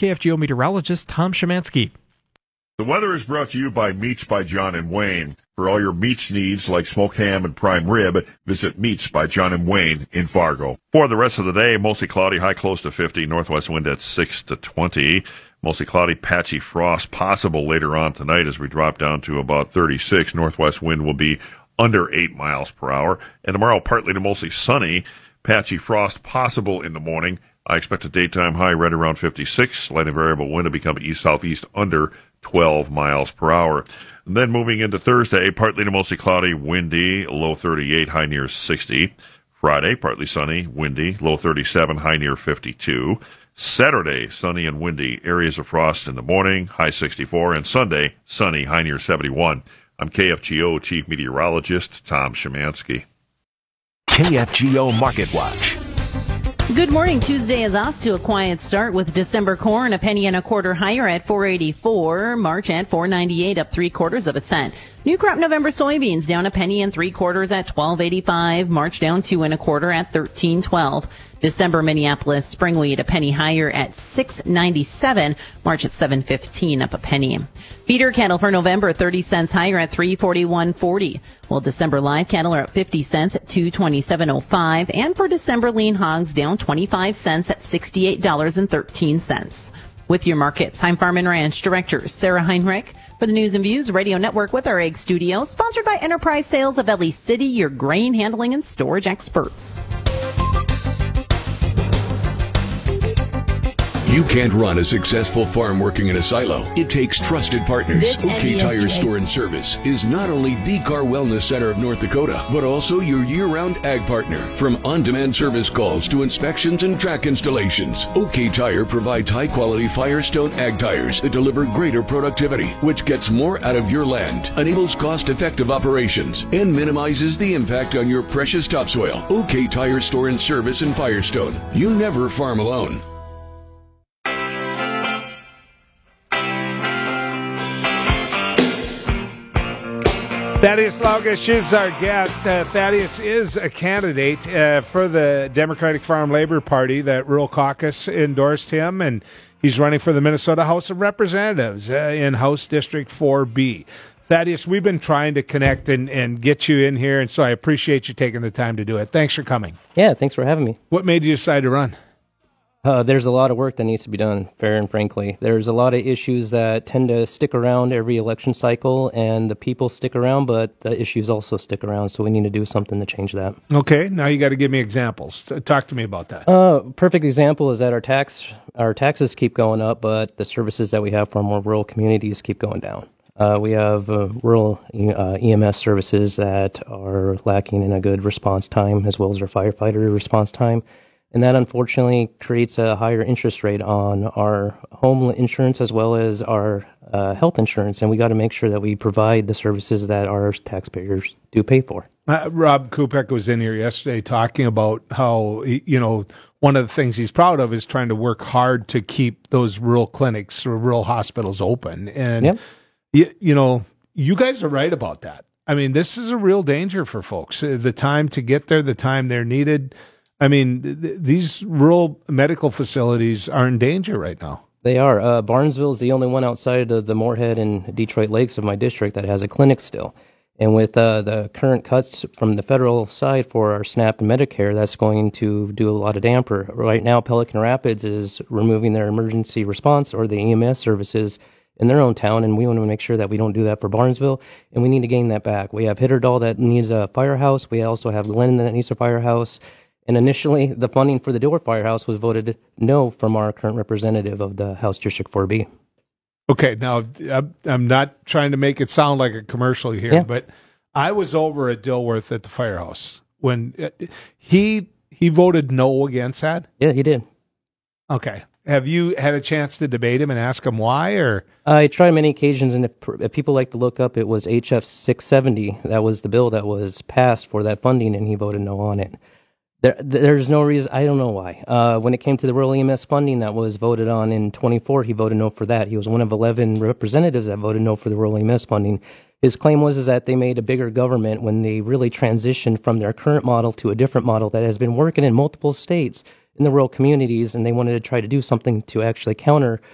KFGO meteorologist Tom Szymanski. The weather is brought to you by Meats by John and Wayne. For all your meats needs like smoked ham and prime rib, visit Meats by John and Wayne in Fargo. For the rest of the day, mostly cloudy, high close to 50, northwest wind at 6 to 20. Mostly cloudy, patchy frost possible later on tonight as we drop down to about 36. Northwest wind will be under 8 miles per hour. And tomorrow, partly to mostly sunny, patchy frost possible in the morning. I expect a daytime high right around 56. Light and variable wind to become east-southeast under 12 miles per hour. And then moving into Thursday, partly to mostly cloudy, windy, low 38, high near 60. Friday, partly sunny, windy, low 37, high near 52. Saturday, sunny and windy, areas of frost in the morning, high 64. And Sunday, sunny, high near 71. I'm KFGO Chief Meteorologist Tom Szymanski. KFGO Market Watch. Good morning. Tuesday is off to a quiet start with December corn a penny and a quarter higher at $4.84. March at $4.98, up 3/4 cent. New crop November soybeans down a penny and 3/4 at $12.85. March down 2 1/4 at $13.12. December Minneapolis spring wheat a penny higher at $6.97. March at $7.15, up a penny. Feeder cattle for November 30 cents higher at $341.40. While December live cattle are up 50 cents at $227.05. And for December lean hogs down 25 cents at $68.13. With your markets, I'm Farm and Ranch Director Sarah Heinrich. For the News and Views Radio Network with our Egg Studio, sponsored by Enterprise Sales of Ellie City, your grain handling and storage experts. You can't run a successful farm working in a silo. It takes trusted partners. OK Tire Store and Service is not only the car wellness center of North Dakota, but also your year-round ag partner. From on-demand service calls to inspections and track installations, OK Tire provides high-quality Firestone ag tires that deliver greater productivity, which gets more out of your land, enables cost-effective operations, and minimizes the impact on your precious topsoil. OK Tire Store and Service in Firestone. You never farm alone. Thaddeus Laugish is our guest. Thaddeus is a candidate for the Democratic Farm Labor Party. That rural caucus endorsed him, and he's running for the Minnesota House of Representatives in House District 4B. Thaddeus, we've been trying to connect and get you in here, and so I appreciate you taking the time to do it. Thanks for coming. Yeah, thanks for having me. What made you decide to run? There's a lot of work that needs to be done, fair and frankly. There's a lot of issues that tend to stick around every election cycle, and the people stick around, but the issues also stick around, so we need to do something to change that. Okay, now you got to give me examples. Talk to me about that. Perfect example is that our taxes keep going up, but the services that we have for more rural communities keep going down. We have rural EMS services that are lacking in a good response time, as well as our firefighter response time. And that unfortunately creates a higher interest rate on our home insurance as well as our health insurance. And we got to make sure that we provide the services that our taxpayers do pay for. Rob Kupek was in here yesterday talking about how, one of the things he's proud of is trying to work hard to keep those rural clinics or rural hospitals open. And, you guys are right about that. I mean, this is a real danger for folks. The time to get there, the time they're needed. I mean, these rural medical facilities are in danger right now. They are. Barnesville is the only one outside of the Moorhead and Detroit Lakes of my district that has a clinic still. And with the current cuts from the federal side for our SNAP and Medicare, that's going to do a lot of damper. Right now, Pelican Rapids is removing their emergency response or the EMS services in their own town, and we want to make sure that we don't do that for Barnesville, and we need to gain that back. We have Hitterdal that needs a firehouse. We also have Glenn that needs a firehouse. And initially, the funding for the Dillard Firehouse was voted no from our current representative of the House District 4B. Okay, now, I'm not trying to make it sound like a commercial here, but I was over at Dilworth at the firehouse when he voted no against that? Yeah, he did. Okay. Have you had a chance to debate him and ask him why? Or I tried many occasions, and if people like to look up, it was HF 670. That was the bill that was passed for that funding, and he voted no on it. There's no reason. I don't know why. When it came to the rural EMS funding that was voted on in 24, he voted no for that. He was one of 11 representatives that voted no for the rural EMS funding. His claim was that they made a bigger government when they really transitioned from their current model to a different model that has been working in multiple states in the rural communities, and they wanted to try to do something to actually counter